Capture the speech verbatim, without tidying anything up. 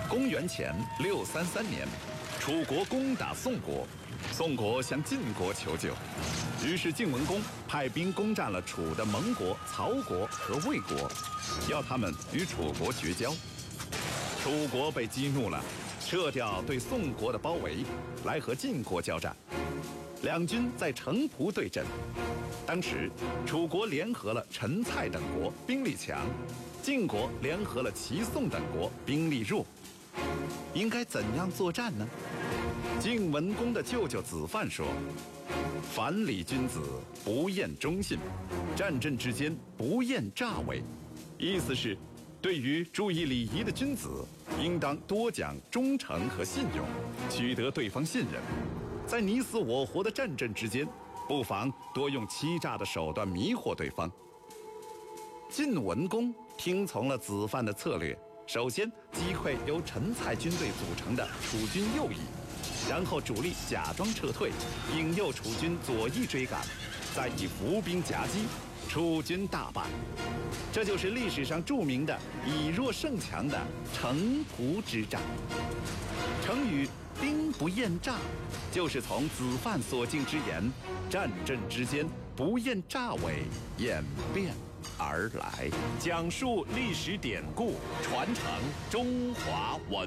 公元前六三三年，楚国攻打宋国，宋国向晋国求救，于是晋文公派兵攻占了楚的盟国曹国和魏国，要他们与楚国绝交。楚国被激怒了，撤掉对宋国的包围，来和晋国交战。两军在城濮对阵。当时，楚国联合了陈、蔡等国，兵力强；晋国联合了齐、宋等国，兵力弱。应该怎样作战呢？晋文公的舅舅子范说：“凡礼君子，不厌忠信；战阵之间，不厌诈伪。”意思是，对于注意礼仪的君子，应当多讲忠诚和信用，取得对方信任。在你死我活的战阵之间，不妨多用欺诈的手段迷惑对方。晋文公听从了子范的策略，首先击溃由陈、蔡军队组成的楚军右翼，然后主力假装撤退，引诱楚军左翼追赶，再以伏兵夹击，楚军大败。这就是历史上著名的以弱胜强的城濮之战。成语兵不厌诈，就是从子范所敬之言，战阵之间不厌诈伪演变而来。 讲述历史典故，传承中华文